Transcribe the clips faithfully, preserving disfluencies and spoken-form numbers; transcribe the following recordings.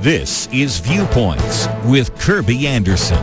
This is Viewpoints with Kirby Anderson.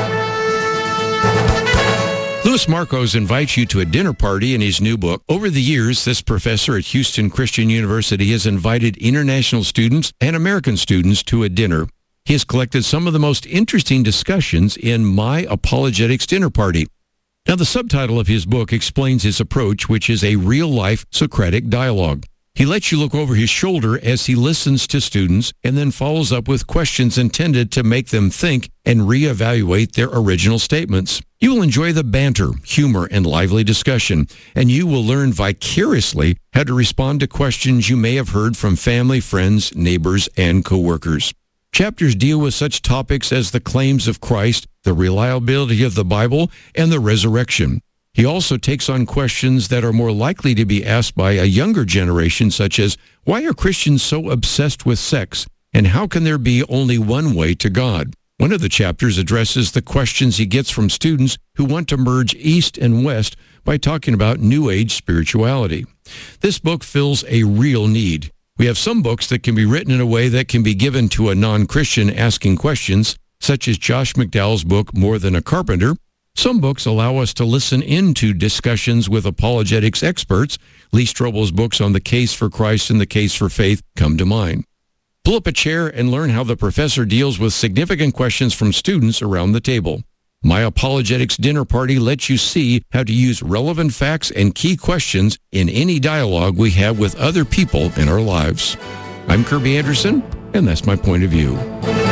Louis Markos invites you to a dinner party in his new book. Over the years, this professor at Houston Christian University has invited international students and American students to a dinner. He has collected some of the most interesting discussions in My Apologetics Dinner Party. Now, the subtitle of his book explains his approach, which is a real-life Socratic dialogue. He lets you look over his shoulder as he listens to students and then follows up with questions intended to make them think and reevaluate their original statements. You will enjoy the banter, humor, and lively discussion, and you will learn vicariously how to respond to questions you may have heard from family, friends, neighbors, and coworkers. Chapters deal with such topics as the claims of Christ, the reliability of the Bible, and the resurrection. He also takes on questions that are more likely to be asked by a younger generation, such as, why are Christians so obsessed with sex, and how can there be only one way to God? One of the chapters addresses the questions he gets from students who want to merge East and West by talking about New Age spirituality. This book fills a real need. We have some books that can be written in a way that can be given to a non-Christian asking questions, such as Josh McDowell's book, More Than a Carpenter. Some books allow us to listen into discussions with apologetics experts. Lee Strobel's books on the case for Christ and the case for faith come to mind. Pull up a chair and learn how the professor deals with significant questions from students around the table. My Apologetics Dinner Party lets you see how to use relevant facts and key questions in any dialogue we have with other people in our lives. I'm Kirby Anderson, and that's my point of view.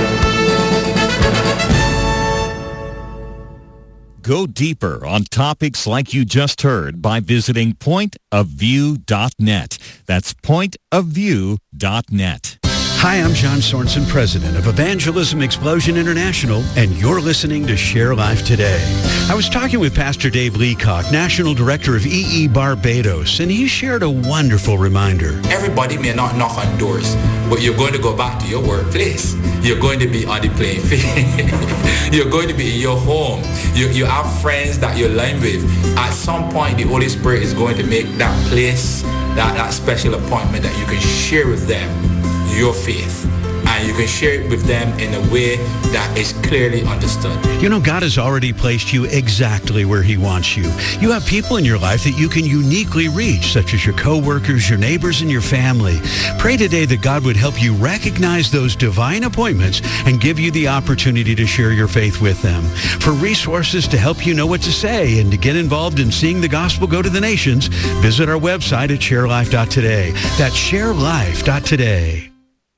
Go deeper on topics like you just heard by visiting point of view dot net. That's point of view dot net. Hi, I'm John Sorensen, president of Evangelism Explosion International, and you're listening to Share Life Today. I was talking with Pastor Dave Leacock, National Director of E E Barbados, and he shared a wonderful reminder. Everybody may not knock on doors, but you're going to go back to your workplace. You're going to be on the playing field. You're going to be in your home. You, you have friends that you're lying with. At some point, the Holy Spirit is going to make that place, that, that special appointment that you can share with them your faith, and you can share it with them in a way that is clearly understood. You know, God has already placed you exactly where he wants you. You have people in your life that you can uniquely reach, such as your coworkers, your neighbors, and your family. Pray today that God would help you recognize those divine appointments and give you the opportunity to share your faith with them. For resources to help you know what to say and to get involved in seeing the gospel go to the nations, visit our website at share life dot today. That's share life dot today.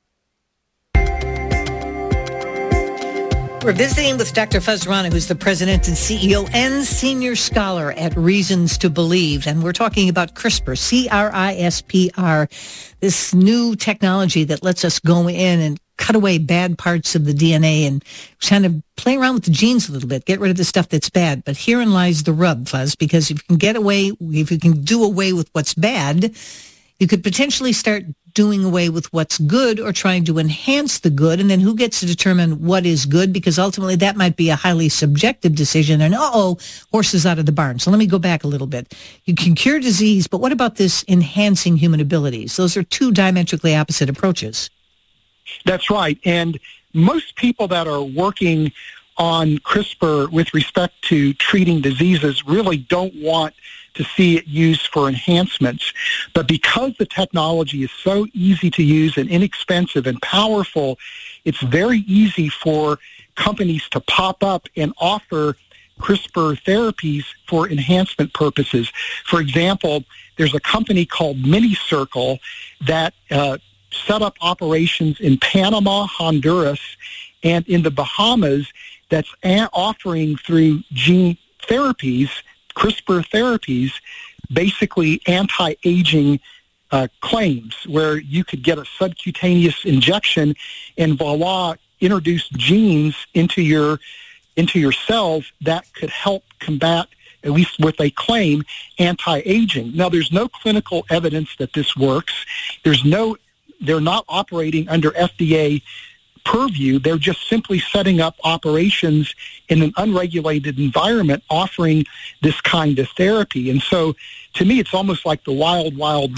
We're visiting with Doctor Fuz Rana, who's the president and C E O and senior scholar at Reasons to Believe. And we're talking about CRISPR, C R I S P R, this new technology that lets us go in and cut away bad parts of the D N A and kind of play around with the genes a little bit, get rid of the stuff that's bad. But herein lies the rub, Fuz, because if you can get away, if you can do away with what's bad, you could potentially start doing away with what's good or trying to enhance the good. And then who gets to determine what is good? Because ultimately that might be a highly subjective decision. And uh-oh, horses out of the barn. So let me go back a little bit. You can cure disease, but what about this enhancing human abilities? Those are two diametrically opposite approaches. That's right. And most people that are working on CRISPR with respect to treating diseases really don't want to see it used for enhancements. But because the technology is so easy to use and inexpensive and powerful, it's very easy for companies to pop up and offer CRISPR therapies for enhancement purposes. For example, there's a company called MiniCircle that uh, set up operations in Panama, Honduras, and in the Bahamas that's a- offering through gene therapies, CRISPR therapies, basically anti-aging uh, claims where you could get a subcutaneous injection and voila, introduce genes into your into your cells that could help combat, at least with a claim, anti-aging. Now, there's no clinical evidence that this works. There's no, they're not operating under F D A purview. They're just simply setting up operations in an unregulated environment offering this kind of therapy. And so to me, it's almost like the wild, wild